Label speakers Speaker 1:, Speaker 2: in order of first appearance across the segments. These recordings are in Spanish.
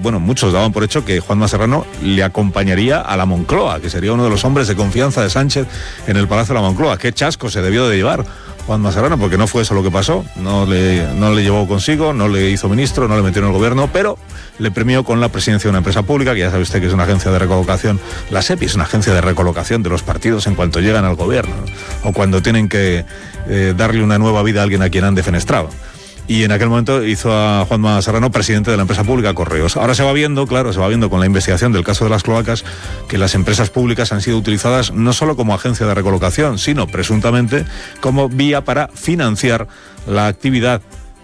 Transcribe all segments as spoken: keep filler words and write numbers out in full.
Speaker 1: bueno, muchos daban por hecho que Juanma Serrano le acompañaría a la Moncloa, que sería uno de los hombres de confianza de Sánchez en el Palacio de la Moncloa. Qué chasco se debió de llevar Juanma Serrano, porque no fue eso lo que pasó, no le, no le llevó consigo, no le hizo ministro, no le metió en el gobierno, pero le premió con la presidencia de una empresa pública, que ya sabe usted que es una agencia de recolocación. La SEPI es una agencia de recolocación de los partidos en cuanto llegan al gobierno, ¿no? O cuando tienen que eh, darle una nueva vida a alguien a quien han defenestrado. Y en aquel momento hizo a Juanma Serrano presidente de la empresa pública Correos. Ahora se va viendo, claro, se va viendo con la investigación del caso de las cloacas, que las empresas públicas han sido utilizadas no solo como agencia de recolocación, sino presuntamente como vía para financiar la actividad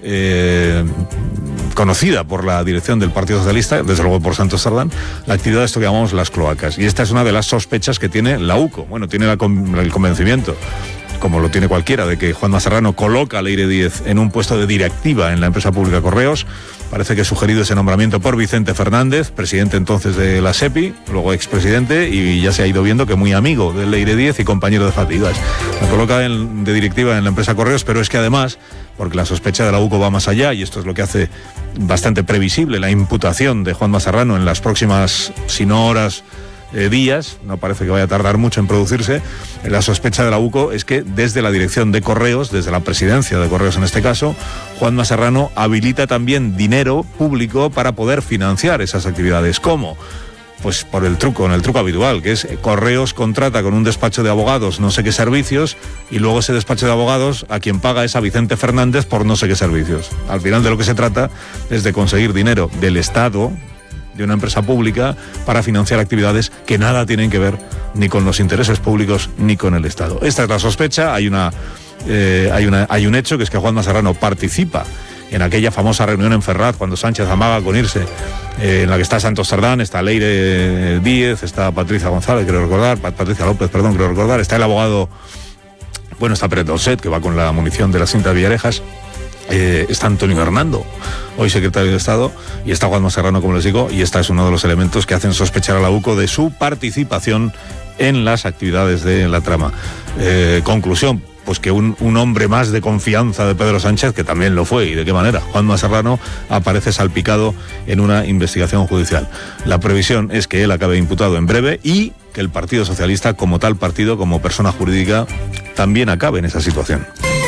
Speaker 1: eh, conocida por la dirección del Partido Socialista, desde luego por Santos Sardán, la actividad de esto que llamamos las cloacas. Y esta es una de las sospechas que tiene la U C O. Bueno, tiene la, el convencimiento, como lo tiene cualquiera, de que Juanma Serrano coloca a Leire Díez en un puesto de directiva en la empresa pública Correos. Parece que ha sugerido ese nombramiento por Vicente Fernández, presidente entonces de la SEPI, luego expresidente, y ya se ha ido viendo que muy amigo de Leire Díez y compañero de fatigas. La coloca en, de directiva en la empresa Correos, pero es que además, porque la sospecha de la U C O va más allá, y esto es lo que hace bastante previsible la imputación de Juanma Serrano en las próximas, si no horas, Eh, días, no parece que vaya a tardar mucho en producirse. La sospecha de la U C O es que desde la dirección de Correos, desde la presidencia de Correos en este caso, Juanma Serrano habilita también dinero público para poder financiar esas actividades. ¿Cómo? Pues por el truco, en el truco habitual, que es Correos contrata con un despacho de abogados no sé qué servicios, y luego ese despacho de abogados a quien paga es a Vicente Fernández por no sé qué servicios. Al final de lo que se trata es de conseguir dinero del Estado, de una empresa pública, para financiar actividades que nada tienen que ver ni con los intereses públicos ni con el Estado. Esta es la sospecha. Hay una, eh, hay una, hay un hecho, que es que Juanma Serrano participa en aquella famosa reunión en Ferraz, cuando Sánchez amaga con irse, eh, en la que está Santos Sardán, está Leire Díez, está Patricia González, creo recordar, Patricia López, perdón, creo recordar, está el abogado, bueno, está Pérez Dolcet, que va con la munición de la cinta de Villarejas. Eh, está Antonio Hernando, hoy secretario de Estado, y está Juanma Serrano, como les digo, y este es uno de los elementos que hacen sospechar a la U C O de su participación en las actividades de la trama. Eh, conclusión, pues que un, un hombre más de confianza de Pedro Sánchez, que también lo fue, y de qué manera, Juanma Serrano, aparece salpicado en una investigación judicial. La previsión es que él acabe imputado en breve y que el Partido Socialista, como tal partido, como persona jurídica, también acabe en esa situación.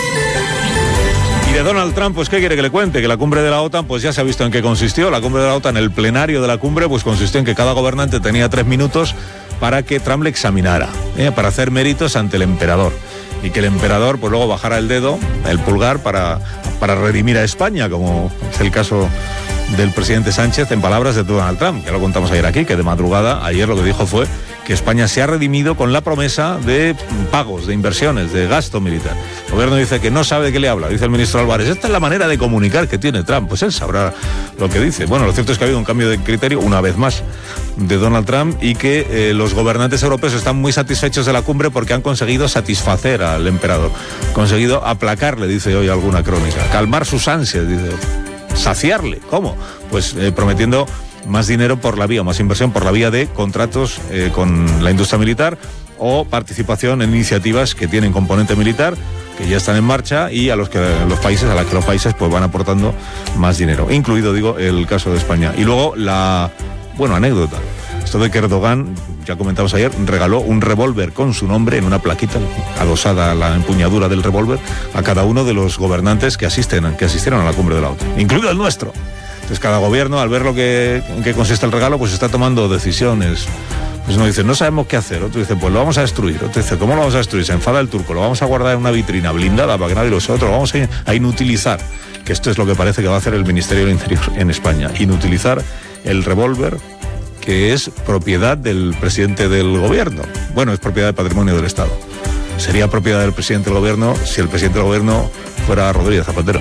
Speaker 1: De Donald Trump, pues ¿qué quiere que le cuente? Que la cumbre de la OTAN, pues ya se ha visto en qué consistió. La cumbre de la OTAN, el plenario de la cumbre, pues consistió en que cada gobernante tenía tres minutos para que Trump le examinara, ¿eh? para hacer méritos ante el emperador. Y que el emperador, pues luego bajara el dedo, el pulgar, para, para redimir a España, como es el caso del presidente Sánchez, en palabras de Donald Trump. Ya lo contamos ayer aquí, que de madrugada, ayer lo que dijo fue que España se ha redimido con la promesa de pagos, de inversiones, de gasto militar. El gobierno dice que no sabe de qué le habla, dice el ministro Álvarez. Esta es la manera de comunicar que tiene Trump, pues él sabrá lo que dice. Bueno, lo cierto es que ha habido un cambio de criterio, una vez más, de Donald Trump, y que eh, los gobernantes europeos están muy satisfechos de la cumbre porque han conseguido satisfacer al emperador, conseguido aplacarle, dice hoy alguna crónica, calmar sus ansias, dice, saciarle. ¿Cómo? Pues eh, prometiendo más dinero por la vía, más inversión por la vía de contratos eh, con la industria militar, o participación en iniciativas que tienen componente militar, que ya están en marcha, y a los que los países, a las que los países pues van aportando más dinero, incluido, digo, el caso de España. Y luego la, bueno, anécdota, esto de que Erdogan, ya comentamos ayer, regaló un revólver con su nombre en una plaquita adosada a la empuñadura del revólver a cada uno de los gobernantes que asisten, que asistieron a la cumbre de la OTAN, incluido el nuestro. Entonces cada gobierno, al ver lo que, en qué consiste el regalo, pues está tomando decisiones. Pues uno dice, no sabemos qué hacer. Otro dice, pues lo vamos a destruir. Otro dice, ¿cómo lo vamos a destruir? Se enfada el turco, lo vamos a guardar en una vitrina blindada para que nadie lo sepa. Otro lo vamos a, a inutilizar. Que esto es lo que parece que va a hacer el Ministerio del Interior en España. Inutilizar el revólver, que es propiedad del presidente del gobierno. Bueno, es propiedad del patrimonio del Estado. Sería propiedad del presidente del gobierno si el presidente del gobierno fuera Rodríguez Zapatero.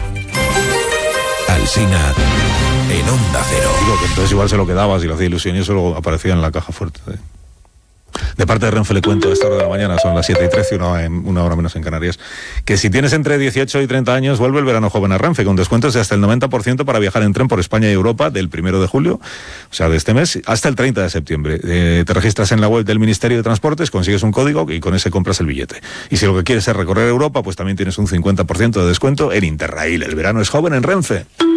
Speaker 2: Alsina en Onda Cero.
Speaker 1: Digo que entonces igual se lo quedaba, si lo hacía ilusión, y eso luego aparecía en la caja fuerte. ¿eh? De parte de Renfe le cuento a esta hora de la mañana, son las siete y trece, una, en, una hora menos en Canarias, que si tienes entre dieciocho y treinta años, vuelve el verano joven a Renfe, con descuentos de hasta el noventa por ciento para viajar en tren por España y Europa del primero de julio, o sea, de este mes, hasta el treinta de septiembre. Eh, te registras en la web del Ministerio de Transportes, consigues un código y con ese compras el billete. Y si lo que quieres es recorrer Europa, pues también tienes un cincuenta por ciento de descuento en Interrail. El verano es joven en Renfe.